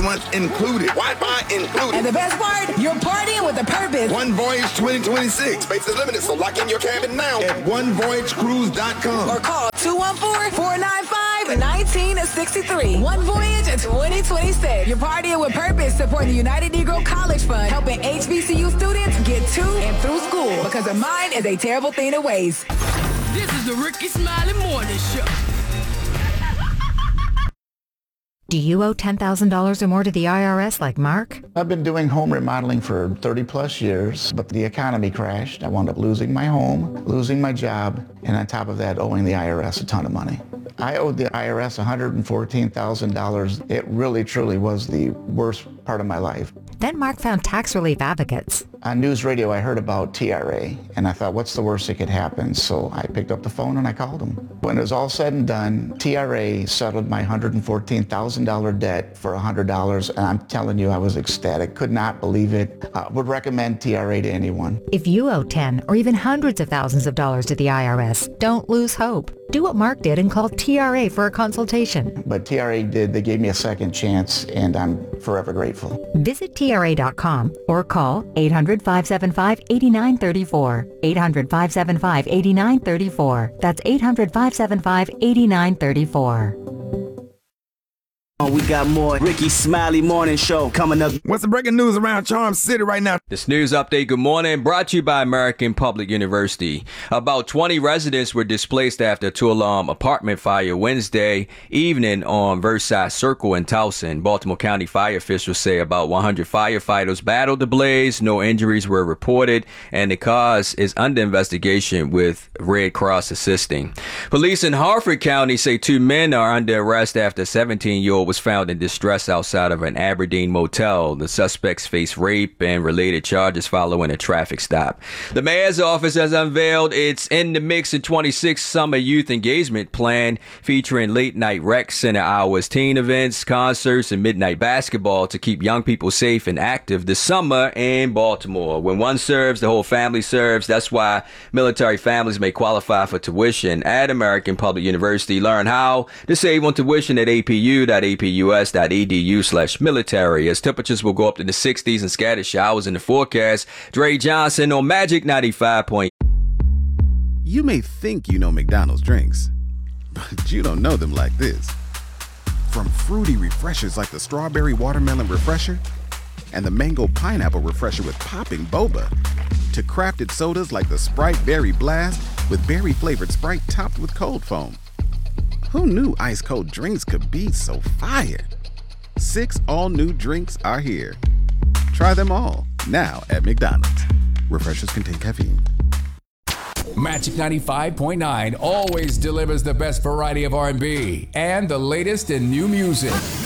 month included. Wi-Fi included. And the best part, you're partying with a purpose. One Voyage 2026. Space is limited, so lock in your cabin now at onevoyagecruise.com. Or call 214-495-1963. One Voyage 2026. You're partying with purpose, supporting the United Negro College Fund, helping HBCU students get to and through school, because a mind is a terrible thing to waste. This is the Ricky Smiley Morning Show. Do you owe $10,000 or more to the IRS like Mark? I've been doing home remodeling for 30 plus years, but the economy crashed. I wound up losing my home, losing my job, and on top of that, owing the IRS a ton of money. I owed the IRS $114,000. It really, truly was the worst part of my life. Then Mark found tax relief advocates. On news radio, I heard about TRA, and I thought, what's the worst that could happen? So I picked up the phone and I called them. When it was all said and done, TRA settled my $114,000 debt for $100, and I'm telling you, I was ecstatic. Could not believe it. Would recommend TRA to anyone. If you owe 10 or even hundreds of thousands of dollars to the IRS, don't lose hope. Do what Mark did and call TRA for a consultation. But TRA did. They gave me a second chance, and I'm forever grateful. Visit TRA.com or call 800-575-8934. 800-575-8934. That's 800-575-8934. We got more Ricky Smiley Morning Show coming up. What's the breaking news around Charm City right now? This news update, good morning, brought to you by American Public University. About 20 residents were displaced after a two-alarm apartment fire Wednesday evening on Versailles Circle in Towson. Baltimore County fire officials say about 100 firefighters battled the blaze. No injuries were reported, and the cause is under investigation with Red Cross assisting. Police in Harford County say 2 men are under arrest after a 17-year-old was found in distress outside of an Aberdeen motel. The suspects face rape and related charges following a traffic stop. The mayor's office has unveiled its In the Mix in 26 summer youth engagement plan, featuring late night rec center hours, teen events, concerts, and midnight basketball to keep young people safe and active this summer in Baltimore. When one serves, the whole family serves. That's why military families may qualify for tuition at American Public University. Learn how to save on tuition at apus.edu/military. As temperatures will go up to the 60s and scattered showers in the forecast. Dre Johnson on Magic 95. You may think you know McDonald's drinks, but you don't know them like this. From fruity refreshers like the Strawberry Watermelon Refresher and the Mango Pineapple Refresher with popping boba, to crafted sodas like the Sprite Berry Blast with berry-flavored Sprite topped with cold foam. Who knew ice-cold drinks could be so fire? 6 all-new drinks are here. Try them all, now at McDonald's. Refreshers contain caffeine. Magic 95.9 always delivers the best variety of R&B and the latest in new music.